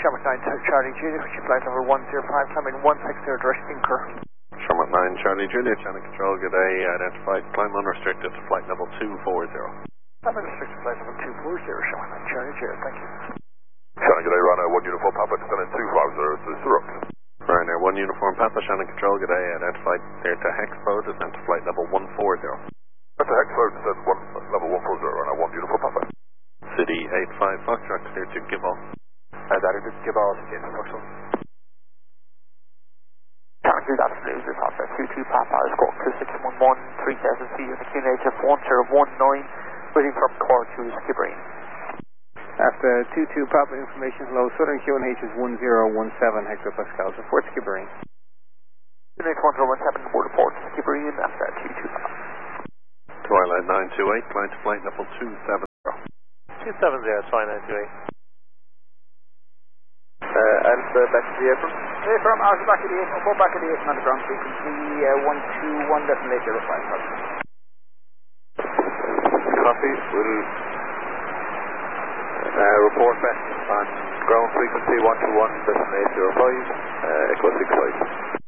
Sherman 9 Charlie Juliet, which is flight level 105, climbing 160 direct Inker. Sherman 9 Charlie Juliet, channel control, good day, identified, climb unrestricted to flight level 240. Climb unrestricted flight level 240, Sherman 9 Charlie Juliet, thank you. Shannon, good day, Ryanair 1 Uniform Papa, descending 250 to Surrock. Ryanair 1 Uniform Papa, channel control, good day, identified, clear to Hexpo, descent to flight level 140. That's a Hexpo, descent level 140, Ryanair 1 Uniform Papa. City 85 Foxtrot, clear to Gibble. That is Gibble, James Foxtrot. Currently, that's Loser Papa, 22 Papa, score 2611, 3000 feet, and the QNH of 1019, waiting from core to Skibbereen. After 22 Papa information, hello, Southern QNH is 1017 hectopascals, report Skibbereen. QNH 1017, board report to Skibbereen, after 22 Papa. Twilight 928, climb to flight level 270. 270, it's fine, 928. Alpha back to the apron. From Alpha back to the apron, 4 back to the apron on the ground frequency, 121 decimator reply. Copy, will report back on ground frequency 121 decimator 5, Echo 65.